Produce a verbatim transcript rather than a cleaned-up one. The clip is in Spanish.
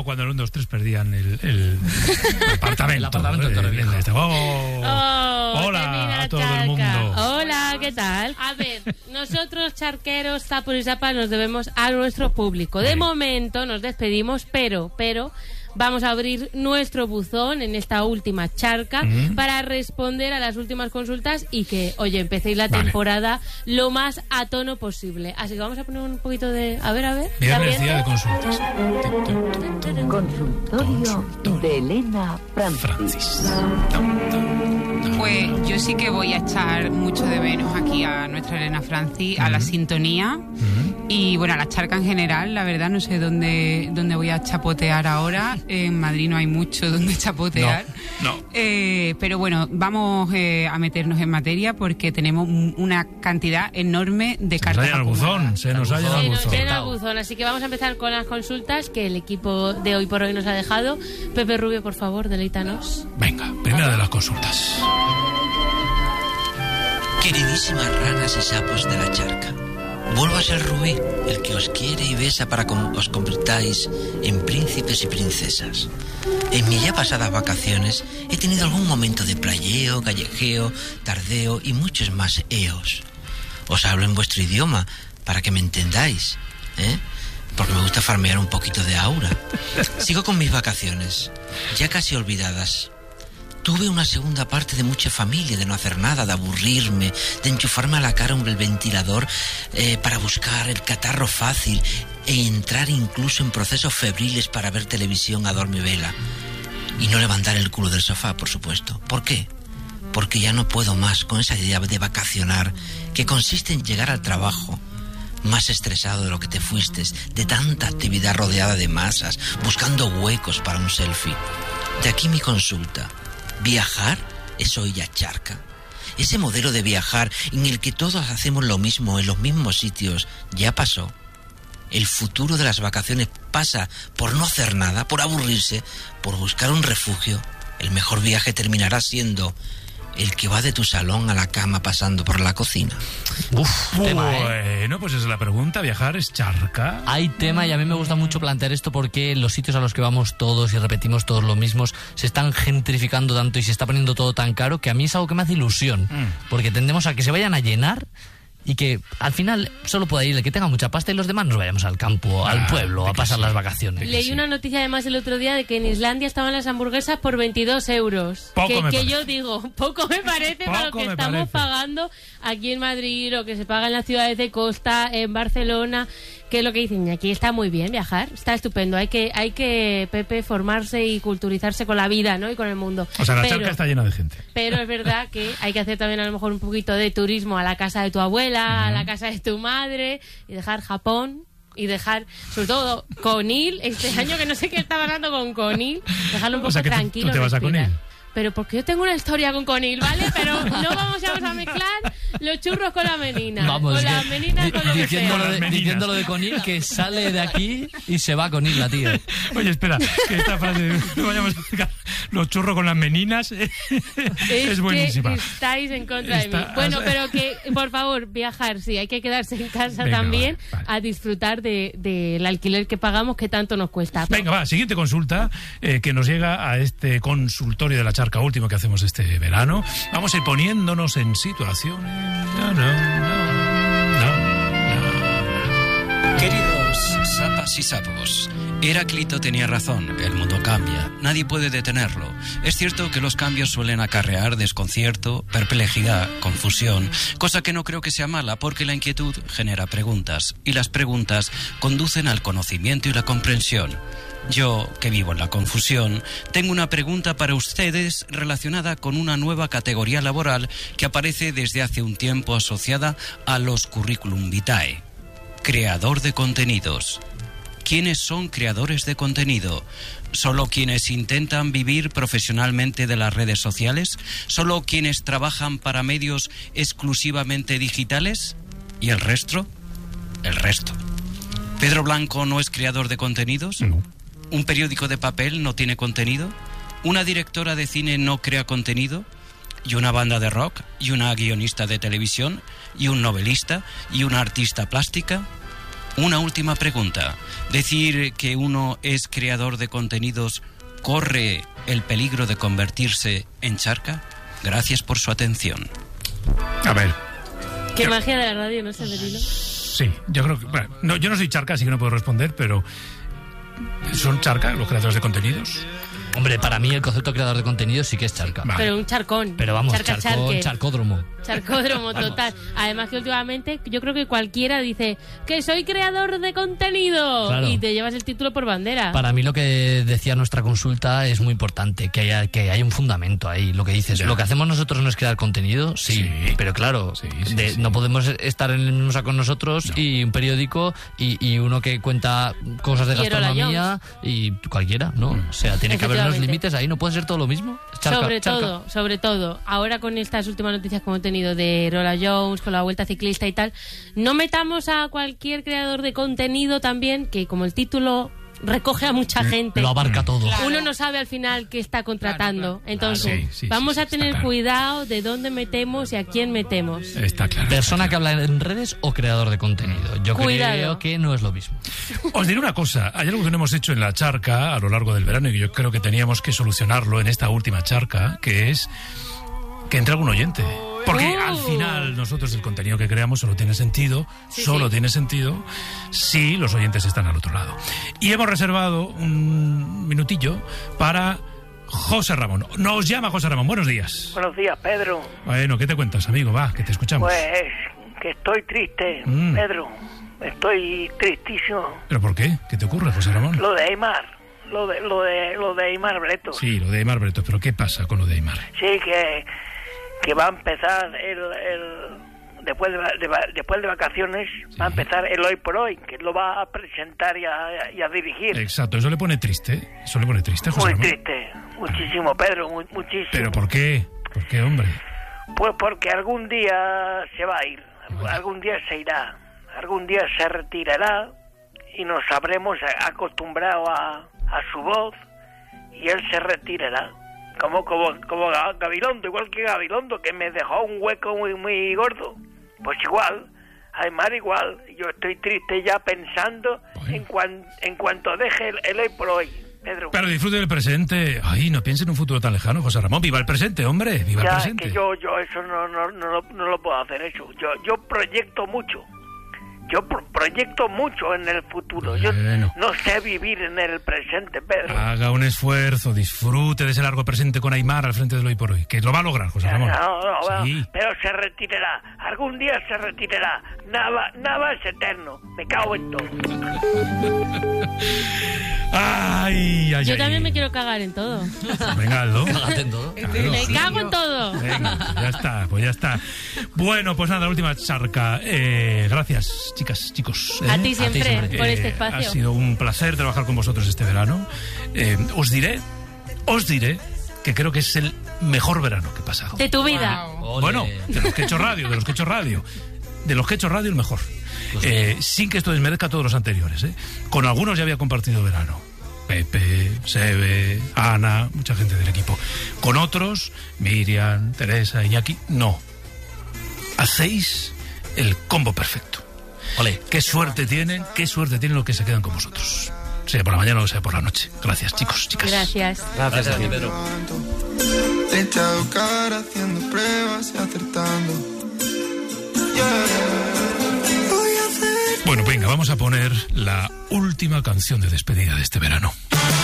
cuando el uno, dos, tres perdían el, el apartamento. El apartamento de el, el, el, oh, oh, hola a todo charca. el mundo. Hola, ¿qué tal? A ver, nosotros charqueros, zapos y zapas nos debemos a nuestro público. De momento nos despedimos, pero, pero... vamos a abrir nuestro buzón en esta última charca uh-huh. para responder a las últimas consultas y que, oye, empecéis la vale. temporada lo más a tono posible. Así que vamos a poner un poquito de... A ver, a ver. Viernes día de consultas. Consultorio de Elena Francis. Pues yo sí que voy a echar mucho de menos aquí a nuestra Elena Francis, uh-huh. a la sintonía uh-huh. y, bueno, a la charca en general. La verdad no sé dónde, dónde voy a chapotear ahora. En Madrid no hay mucho donde chapotear. No, no. Eh, pero bueno, vamos eh, a meternos en materia porque tenemos una cantidad enorme de cartas. Se nos ha llenado el buzón, se nos ha llenado el buzón. Se nos llena el buzón, así que vamos a empezar con las consultas que el equipo de Hoy por Hoy nos ha dejado. Pepe Rubio, por favor, deleítanos. Venga, primera de las consultas. Queridísimas ranas y sapos de la charca, vuelvo a ser Rubí, el que os quiere y besa para que os convirtáis en príncipes y princesas. En mis ya pasadas vacaciones he tenido algún momento de playeo, callejeo, tardeo y muchos más eos. Os hablo en vuestro idioma para que me entendáis, ¿eh? Porque me gusta farmear un poquito de aura. Sigo con mis vacaciones, ya casi olvidadas. Tuve una segunda parte de mucha familia, de no hacer nada, de aburrirme, de enchufarme a la cara un ventilador eh, para buscar el catarro fácil e entrar incluso en procesos febriles para ver televisión a dormivela. Y no levantar el culo del sofá, por supuesto. ¿Por qué? Porque ya no puedo más con esa idea de vacacionar, que consiste en llegar al trabajo más estresado de lo que te fuiste, de tanta actividad rodeada de masas, buscando huecos para un selfie. De aquí mi consulta. ¿Viajar es hoy ya charca? Ese modelo de viajar en el que todos hacemos lo mismo en los mismos sitios ya pasó. El futuro de las vacaciones pasa por no hacer nada, por aburrirse, por buscar un refugio. El mejor viaje terminará siendo el que va de tu salón a la cama pasando por la cocina. Uf, tema, ¿eh? Bueno, pues esa es la pregunta. ¿Viajar es charca? Hay tema y a mí me gusta mucho plantear esto porque los sitios a los que vamos todos y repetimos todos los mismos se están gentrificando tanto y se está poniendo todo tan caro que a mí es algo que me hace ilusión. Mm. Porque tendemos a que se vayan a llenar y que al final solo pueda ir el que tenga mucha pasta y los demás nos vayamos al campo, ah, al pueblo, a pasar sí. las vacaciones. Leí sí. una noticia además el otro día de que en Islandia estaban las hamburguesas por veintidós euros. Poco que me que parece. yo digo, poco me parece Poco para lo que estamos parece. pagando aquí en Madrid, o que se paga en las ciudades de costa, en Barcelona, que es lo que dicen. Y aquí está muy bien viajar, está estupendo. Hay que, hay que Pepe, formarse y culturizarse con la vida, ¿no? Y con el mundo. O sea, la pero, charca está llena de gente. Pero es verdad que hay que hacer también a lo mejor un poquito de turismo a la casa de tu abuela, uh-huh. a la casa de tu madre, y dejar Japón y dejar, sobre todo, Conil, este año que no sé qué está pasando con Conil, dejarlo un poco o sea, que tranquilo. ¿Tú te vas a respirar. Conil? Pero porque yo tengo una historia con Conil, ¿vale? Pero no vamos a, vamos a mezclar los churros con la menina. Vamos, con que, la menina con lo que diciéndolo, sea. de, diciéndolo de Conil, que sale de aquí y se va a Conil la tía. Oye, espera, que esta frase de no vayamos a mezclar los churros con las meninas es, es buenísima. Que estáis en contra Está, de mí. Bueno, pero que, por favor, viajar, sí, hay que quedarse en casa Venga, también vale, vale. a disfrutar del de, de alquiler que pagamos, que tanto nos cuesta. Venga, va, siguiente consulta eh, que nos llega a este consultorio de la charca último que hacemos este verano. Vamos a ir poniéndonos en situaciones. No, no, no, no, no. Queridos sapas y sapos, Heráclito tenía razón, el mundo cambia, nadie puede detenerlo. Es cierto que los cambios suelen acarrear desconcierto, perplejidad, confusión, cosa que no creo que sea mala porque la inquietud genera preguntas y las preguntas conducen al conocimiento y la comprensión. Yo, que vivo en la confusión, tengo una pregunta para ustedes relacionada con una nueva categoría laboral que aparece desde hace un tiempo asociada a los currículum vitae. Creador de contenidos. ¿Quiénes son creadores de contenido? ¿Solo quienes intentan vivir profesionalmente de las redes sociales? ¿Solo quienes trabajan para medios exclusivamente digitales? ¿Y el resto? El resto. ¿Pedro Blanco no es creador de contenidos? No. ¿Un periódico de papel no tiene contenido? ¿Una directora de cine no crea contenido? ¿Y una banda de rock? ¿Y una guionista de televisión? ¿Y un novelista? ¿Y una artista plástica? Una última pregunta. ¿Decir que uno es creador de contenidos corre el peligro de convertirse en charca? Gracias por su atención. A ver. Qué Yo- magia de la radio, ¿no, Severino? Sí, yo creo que... Bueno, no, yo no soy charca, así que no puedo responder, pero... ¿Son charca los creadores de contenidos? Hombre, para mí el concepto de creador de contenido sí que es charca. Vale. Pero un charcón. Pero vamos, Charca, charcón, charque. charcódromo. Charcódromo total. Además que últimamente yo creo que cualquiera dice que soy creador de contenido Claro. y te llevas el título por bandera. Para mí lo que decía nuestra consulta es muy importante, que haya, que haya un fundamento ahí. Lo que dices, Ya. lo que hacemos nosotros no es crear contenido, sí, Sí. pero claro, Sí, sí, de- sí. no podemos estar en el mismo saco nosotros y un periódico y, y uno que cuenta cosas de Y Erola gastronomía y cualquiera, ¿no? O sea, tiene que haber unos Efectivamente. límites ahí, no puede ser todo lo mismo. Charca, sobre charca. todo, sobre todo, ahora con estas últimas noticias que hemos tenido de Rola Jones, con la Vuelta Ciclista y tal, no metamos a cualquier creador de contenido también, que como el título recoge a mucha gente, Lo abarca todo. uno no sabe al final qué está contratando. Entonces, Ah, sí, sí, vamos sí, a sí, tener está claro. cuidado de dónde metemos y a quién metemos. Está claro. Persona que habla en redes o creador de contenido. Yo Cuidado. creo que no es lo mismo. Os diré una cosa, hay algo que no hemos hecho en la charca a lo largo del verano y que yo creo que teníamos que solucionarlo en esta última charca, que es que entre algún oyente. Porque Uh. al final nosotros el contenido que creamos solo tiene sentido, Sí, solo sí. tiene sentido si los oyentes están al otro lado. Y hemos reservado un minutillo para José Ramón. Nos llama José Ramón, buenos días. Buenos días, Pedro. Bueno, ¿qué te cuentas, amigo? Va, que te escuchamos. Pues que estoy triste, Mm. Pedro. Estoy tristísimo. ¿Pero por qué? ¿Qué te ocurre, José Ramón? Lo de Aymar, lo de lo de lo de Aymar Breto. Sí, lo de Aymar Breto, pero ¿qué pasa con lo de Aymar? Sí, que que va a empezar el, el después de, va- de va- después de vacaciones va a empezar el Hoy por Hoy, que lo va a presentar y a, y a dirigir. Exacto, eso le pone triste. Eso le pone triste, José Muy Ramón. triste, muchísimo, Pedro, mu- muchísimo. ¿Pero por qué? ¿Por qué, hombre? Pues porque algún día se va a ir, Vale. algún día se irá, algún día se retirará y nos habremos a- acostumbrado a, a su voz y él se retirará. Como como como Ga- Gabilondo, igual que Gabilondo, que me dejó un hueco muy muy gordo. Pues igual, Aymar igual. Yo estoy triste ya pensando Bueno. en, cuan, en cuanto deje el, el Hoy por Hoy, Pedro. Pero disfrute del presente. Ay, no piense en un futuro tan lejano, José Ramón. Viva el presente, hombre. Viva el Ya, es presente. que yo, yo eso no, no, no, lo- no lo puedo hacer eso. Yo, yo proyecto mucho. Yo pro- proyecto mucho en el futuro. Yo Bueno. no sé vivir en el presente, Pedro. Haga un esfuerzo, disfrute de ese largo presente con Aymar al frente del Hoy por Hoy. Que lo va a lograr, José Ramón. No, no, bueno, Sí. pero se retirará. Algún día se retirará. Nada, nada es eterno. Me cago en todo. Ay, ay, Yo ay. también me quiero cagar en todo. Venga, Aldo. Cágate en todo. Claro. Me cago en todo. Venga, pues ya está, pues ya está. Bueno, pues nada, la última charca. Eh, gracias, chicas, chicos. ¿eh? A ti siempre, siempre. por este Eh, espacio. Ha sido un placer trabajar con vosotros este verano. Eh, os diré, os diré que creo que es el mejor verano que he pasado. De tu vida. Ole. Bueno, de los que he hecho radio, de los que he hecho radio. De los que he hecho radio, el mejor. Eh, sin que esto desmerezca a todos los anteriores. ¿eh? Con algunos ya había compartido verano. Pepe, Sebe, Ana, mucha gente del equipo. Con otros, Miriam, Teresa, Iñaki, no. Hacéis el combo perfecto. Ole. Qué suerte tienen, qué suerte tienen los que se quedan con vosotros. Sea por la mañana o sea por la noche. Gracias, chicos, chicas. Gracias. Gracias a ti, Pedro. Te he echado cara haciendo pruebas y acertando. Yeah. Voy a hacer Bueno, venga, vamos a poner la última canción de despedida de este verano.